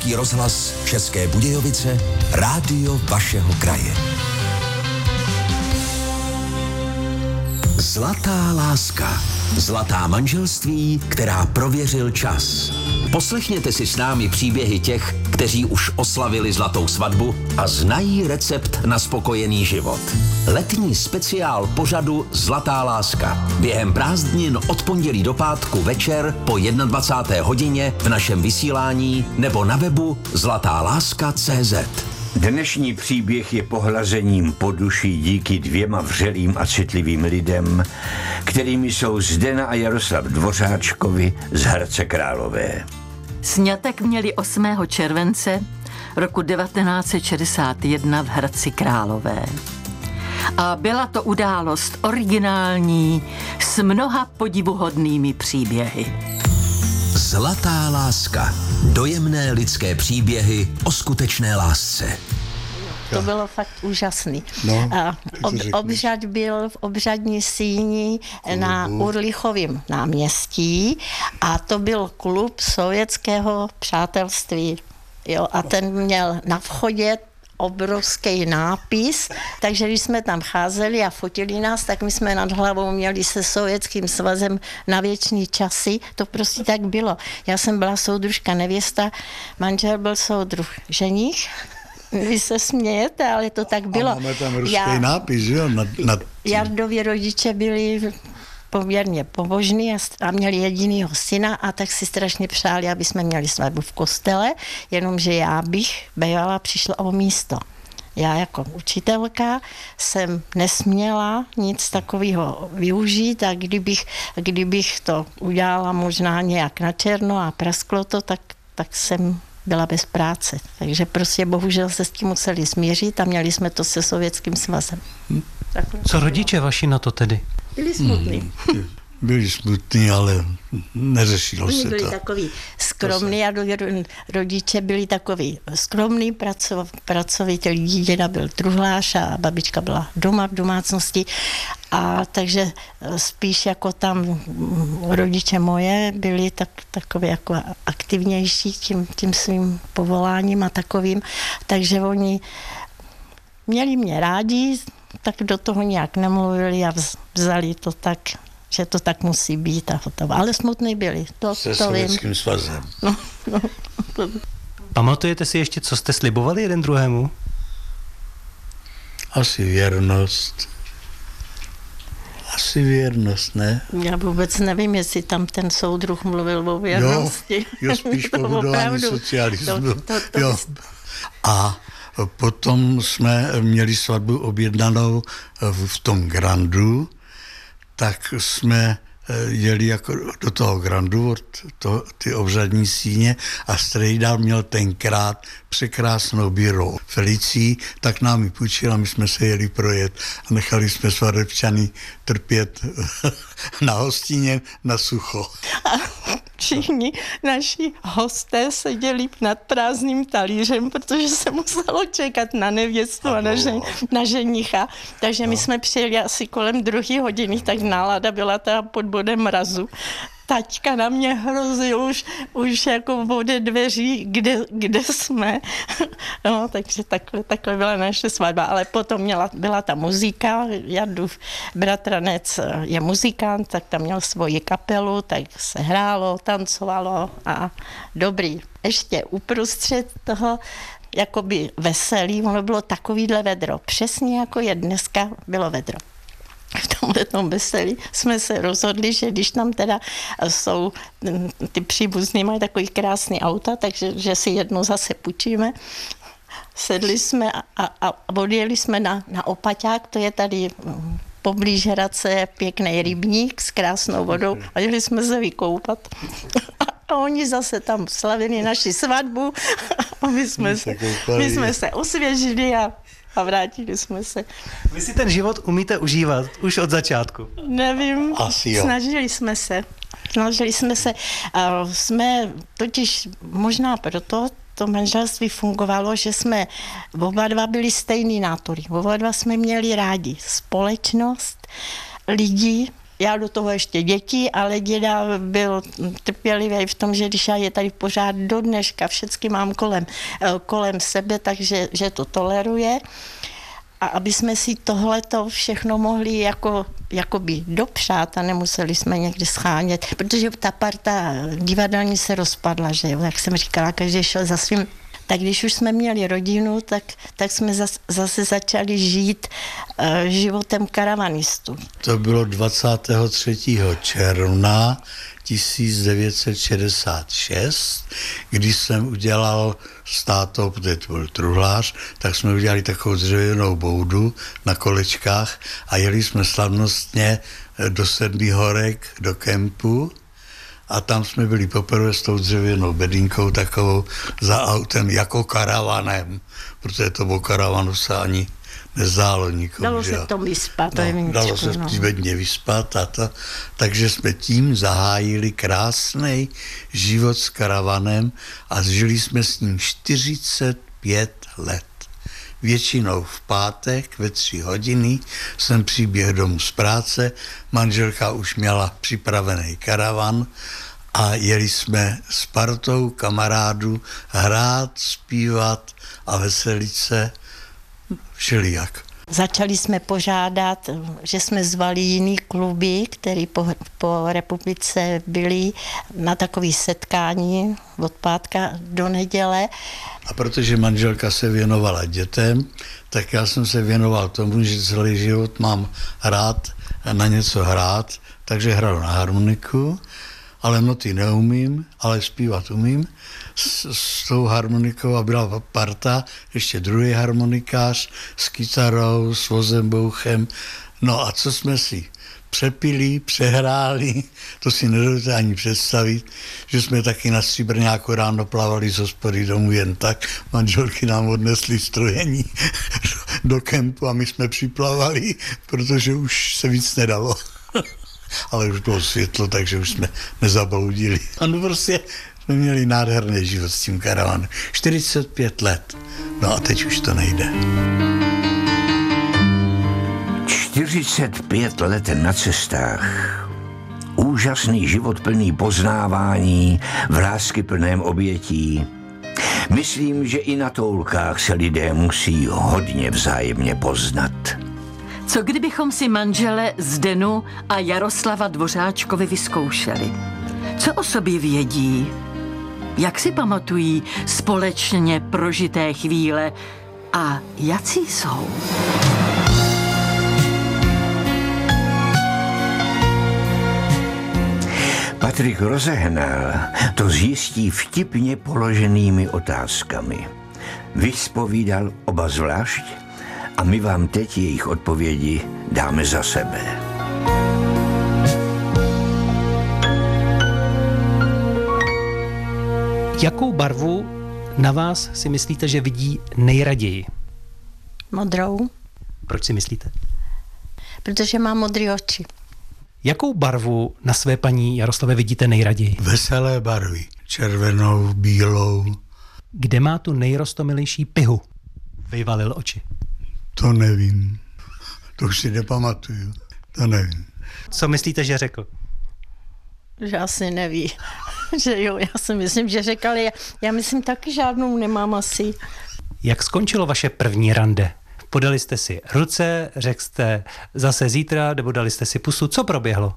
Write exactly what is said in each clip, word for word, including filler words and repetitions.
Český rozhlas České Budějovice, rádio vašeho kraje. Zlatá láska. Zlatá manželství, která prověřil čas. Poslechněte si s námi příběhy těch, kteří už oslavili zlatou svatbu a znají recept na spokojený život. Letní speciál pořadu Zlatá láska. Během prázdnin od pondělí do pátku večer po dvacáté jedné hodině v našem vysílání nebo na webu zlatá láska tečka cé zet. Dnešní příběh je pohlazením po duši díky dvěma vřelým a citlivým lidem, kterými jsou Zdena a Jaroslav Dvořáčkovi z Hradce Králové. Sňatek měli osmého července roku devatenáct set šedesát jedna v Hradci Králové. A byla to událost originální s mnoha podivuhodnými příběhy. Zlatá láska. Dojemné lidské příběhy o skutečné lásce. To bylo fakt úžasný. No, a ob, obřad byl v obřadní síni na Urlichovém náměstí a to byl klub sovětského přátelství. Jo, a ten měl na vchodě obrovský nápis, takže když jsme tam cházeli a fotili nás, tak my jsme nad hlavou měli se Sovětským svazem na věčný časy. To prostě tak bylo. Já jsem byla soudružka nevěsta, manžel byl soudruh ženích. Vy se smějete, ale to tak bylo. A máme tam ruský Já, nápis, jo? Nad, nad Jardovi rodiče byli poměrně pobožný a měli jedinýho syna a tak si strašně přáli, aby jsme měli svatbu v kostele, jenomže já bych bývala přišla o místo. Já jako učitelka jsem nesměla nic takového využít a kdybych, kdybych to udělala možná nějak na černo a prasklo to, tak, tak jsem byla bez práce. Takže prostě bohužel se s tím museli smířit a měli jsme to se Sovětským svazem. Hm. Co rodiče vaši na to tedy? Byli smutní. Hmm. Byli smutní, ale neřešilo Oni se byli to. takový skromní a rodiče byli takový skromný, pracovitý. Děda byl truhlář a babička byla doma v domácnosti. A takže spíš jako tam rodiče moje byli tak, takový jako aktivnější tím, tím svým povoláním a takovým. Takže oni měli mě rádi, tak do toho nějak nemluvili a vzali to tak, že to tak musí být a hotovo. Ale smutný byli, to, Se to Sovětským vím. svazem. No, no, to... Pamatujete si ještě, co jste slibovali jeden druhému? Asi věrnost. Asi věrnost, ne? Já vůbec nevím, jestli tam ten soudruh mluvil o věrnosti. Jo, jo spíš po budování socialismu. To, to, to jo. A potom jsme měli svatbu objednanou v tom Grandu, tak jsme jeli jako do toho Grandu, to, ty obřadní síně a strejdal měl tenkrát překrásnou bírou Felicí, tak nám ji půjčil a my jsme se jeli projet a nechali jsme svadebčany trpět na hostině na sucho. A všichni naši hosté seděli nad prázdným talířem, protože se muselo čekat na nevěstu a na, žen, na ženicha. Takže my jsme přijeli asi kolem druhé hodiny, tak nálada byla ta pod bodem mrazu. Taťka na mě hrozil už, už jako ode dveří, kde, kde jsme. No, takže takhle, takhle byla naše svatba. Ale potom měla, byla ta muzika. Jardův bratranec je muzikant, tak tam měl svoji kapelu, tak se hrálo, tancovalo a dobrý. Ještě uprostřed toho jakoby veselý, ono bylo takovýhle vedro. Přesně jako je dneska bylo vedro. V tomhle tom veselí jsme se rozhodli, že když tam teda jsou ty příbuzní, mají takový krásný auta, takže že si jedno zase půjčíme. Sedli jsme a, a, a odjeli jsme na, na Opaťák, to je tady poblíž Hradce pěkný rybník s krásnou vodou a jeli jsme se vykoupat. A oni zase tam slavili naši svatbu a my jsme, se, my jsme se osvěžili a a vrátili jsme se. Vy si ten život umíte užívat už od začátku? Nevím, Asi jo. Snažili jsme se. Snažili jsme se. A jsme totiž možná proto to manželství fungovalo, že jsme oba dva byli stejný nátory. Oba dva jsme měli rádi společnost, lidi, Já do toho ještě děti, ale děda byl trpělivý v tom, že když já je tady pořád do dneška, všechny mám kolem, kolem sebe, takže že to toleruje. A aby jsme si tohleto všechno mohli jako, jakoby dopřát a nemuseli jsme někde schánět, protože ta parta divadelní se rozpadla, že jo, jak jsem říkala, každý šel za svým. Tak když už jsme měli rodinu, tak, tak jsme zas, zase začali žít uh, životem karavanistů. To bylo dvacátého třetího června tisíc devět set šedesát šest, když jsem udělal s tátou, protože to byl truhlář, tak jsme udělali takovou dřevěnou boudu na kolečkách a jeli jsme slavnostně do Sedmých horek, do kempu. A tam jsme byli poprvé s tou dřevěnou bedínkou takovou za autem jako karavanem, protože to o karavanu se ani nezdálo nikomu. Dalo se v tom vyspat. No, viničku, dalo se no. v bedně vyspat a to. Takže jsme tím zahájili krásný život s karavanem a žili jsme s ním čtyřicet pět let. Většinou v pátek ve tři hodiny jsem přiběhl domů z práce, manželka už měla připravený karavan a jeli jsme s partou kamarádů hrát, zpívat a veselit se všelijak. Začali jsme požádat, že jsme zvali jiný kluby, které po, po republice byly na takové setkání od pátka do neděle. A protože manželka se věnovala dětem, tak já jsem se věnoval tomu, že celý život mám rád na něco hrát, takže hraju na harmoniku, ale noty neumím, ale zpívat umím. S, s tou harmonikou a byla parta, ještě druhý harmonikář s kytarou, s vozembouchem. No a co jsme si přepili, přehráli, to si nedovedete ani představit, že jsme taky na Stříbrňáku ráno plavali z hospody domů jen tak. Manželky nám odnesly strojení do kempu a my jsme připlavali, protože už se víc nedalo. Ale už bylo světlo, takže už jsme nezabloudili. Ano, prostě jsme měli nádherný život s tím karavanem. čtyřicet pět let. No a teď už to nejde. čtyřicet pět let na cestách. Úžasný život plný poznávání, v láskyplném obětí. Myslím, že i na toulkách se lidé musí hodně vzájemně poznat. Co kdybychom si manžele Zdenu a Jaroslava Dvořáčkovi vyzkoušeli? Co o sobě vědí? Jak si pamatují společně prožité chvíle? A jací jsou? Patrik rozehnal to zjistí vtipně položenými otázkami. Vyspovídal oba zvlášť a my vám teď jejich odpovědi dáme za sebe. Jakou barvu na vás si myslíte, že vidí nejraději? Modrou, Proč si myslíte? protože mám modré oči. Jakou barvu na své paní Jaroslavě vidíte nejraději? Veselé barvy. Červenou, bílou. Kde má tu nejrostomilejší pihu? Vyvalil oči. To nevím. To už si nepamatuju. To nevím. Co myslíte, že řekl? Že asi neví. Že jo, já si myslím, že řekl, ale já, já myslím taky žádnou nemám asi. Jak skončilo vaše první rande? Podali jste si ruce, řekl jste zase zítra, nebo dali jste si pusu. Co proběhlo?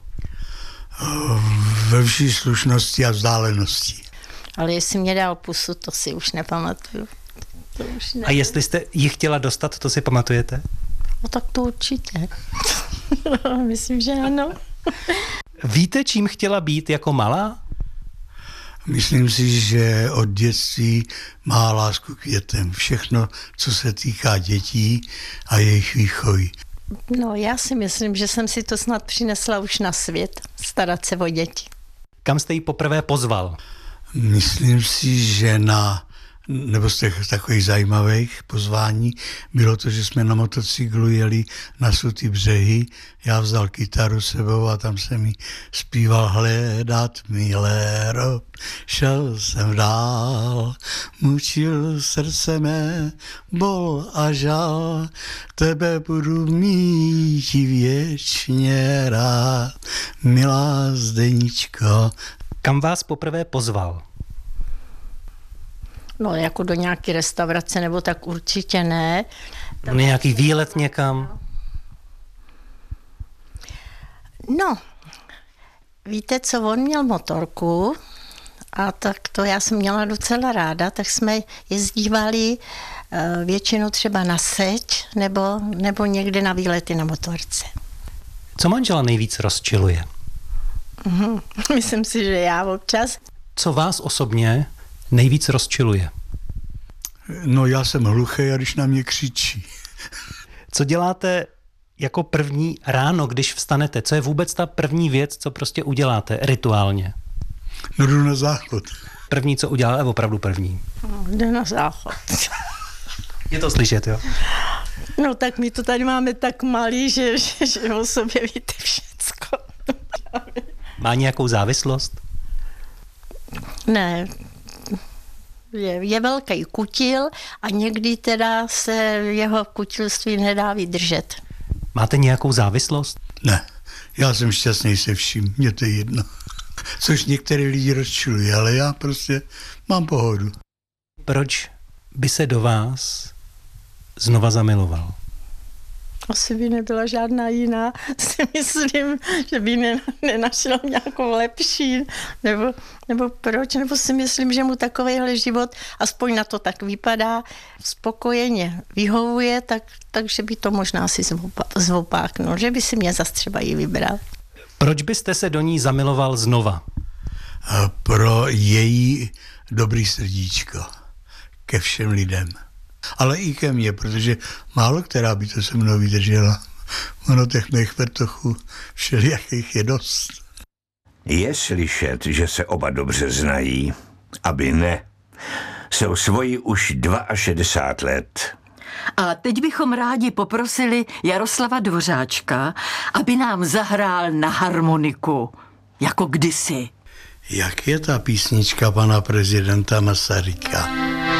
Ve vší slušnosti a vzdálenosti. Ale jestli mě dal pusu, to si už nepamatuju. To už ne. A jestli jste ji chtěla dostat, to si pamatujete? No tak to určitě. Myslím, že ano. Víte, čím chtěla být jako malá? Myslím si, že od dětství má lásku k dětem. Všechno, co se týká dětí a jejich výchovy. No já si myslím, že jsem si to snad přinesla už na svět, starat se o děti. Kam jste ji poprvé pozval? Myslím si, že na nebo z těch takových zajímavých pozvání bylo to, že jsme na motocyklu jeli na Sutý břehy, já vzal kytaru sebou a tam jsem jí zpíval hledat miléro, šel jsem dál, mučil srdce mé, bol a žal, tebe budu mít věčně rád, milá Zdeničko. Kam vás poprvé pozval? No jako do nějaké restaurace nebo tak určitě ne. No, nějaký výlet někam? No, víte co, on měl motorku a tak to já jsem měla docela ráda, tak jsme jezdívali uh, většinou třeba na seč nebo, nebo někde na výlety na motorce. Co manžela nejvíc rozčiluje? Mhm, myslím si, že já občas. Co vás osobně nejvíc rozčiluje? No já jsem hluchý a když na mě křičí. Co děláte jako první ráno, když vstanete? Co je vůbec ta první věc, co prostě uděláte rituálně? No jdu na záchod. První, co uděláte, opravdu první. No, jde na záchod. Je to slyšet, jo? No tak my to tady máme tak malý, že, že, že o sobě víte všecko. Má nějakou závislost? Ne, je, je velký kutil a někdy teda se jeho kutilství nedá vydržet. Máte nějakou závislost? Ne, já jsem šťastný se vším, mě to je jedno. Což některé lidi rozčiluje, ale já prostě mám pohodu. Proč by se do vás znova zamiloval? Asi by nebyla žádná jiná. Si myslím, že by ne, nenašel nějakou lepší, nebo, nebo proč, nebo si myslím, že mu takovýhle život, aspoň na to tak vypadá, spokojeně vyhovuje, tak, takže by to možná si zvopáknul, že by si mě zas třeba i vybral. Proč byste se do ní zamiloval znova? Pro její dobrý srdíčko ke všem lidem. Ale i ke mně, protože málo která by to se mnou vydržela. Ono těch mých vrtochů všelijakých je dost. Je slyšet, že se oba dobře znají, aby ne. Jsou svoji už šedesát dva let. A teď bychom rádi poprosili Jaroslava Dvořáčka, aby nám zahrál na harmoniku, jako kdysi. Jak je ta písnička pana prezidenta Masaryka?